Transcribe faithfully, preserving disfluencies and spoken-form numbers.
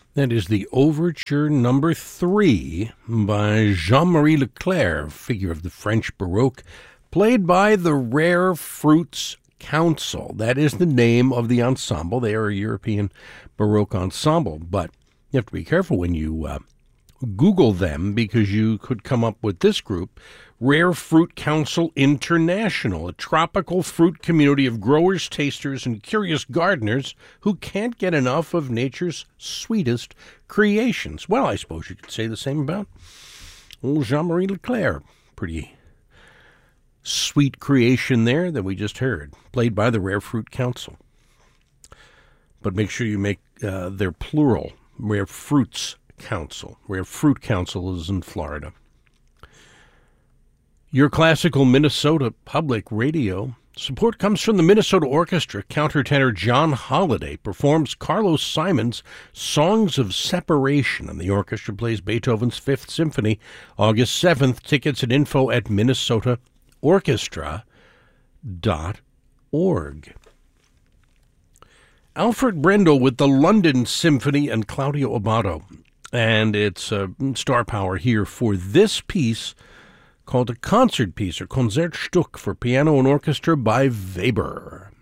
That is the Overture Number Three by Jean-Marie Leclerc, figure of the French Baroque, played by the Rare Fruits Council. That is the name of the ensemble. They are a European Baroque ensemble, but you have to be careful when you uh, Google them, because you could come up with this group, Rare Fruit Council International, a tropical fruit community of growers, tasters, and curious gardeners who can't get enough of nature's sweetest creations. Well, I suppose you could say the same about old Jean-Marie Leclerc. Pretty sweet creation there that we just heard, played by the Rare Fruit Council. But make sure you make uh, their plural, Rare Fruits Council. Rare Fruit Council is in Florida. Your Classical Minnesota Public Radio support comes from the Minnesota Orchestra. Countertenor John Holliday performs Carlos Simon's Songs of Separation, and the orchestra plays Beethoven's Fifth Symphony August seventh. Tickets and info at minnesota orchestra dot org. Alfred Brendel with the London Symphony and Claudio Abbado, and it's uh, star power here for this piece called a concert piece, or Konzertstück for piano and orchestra by Weber.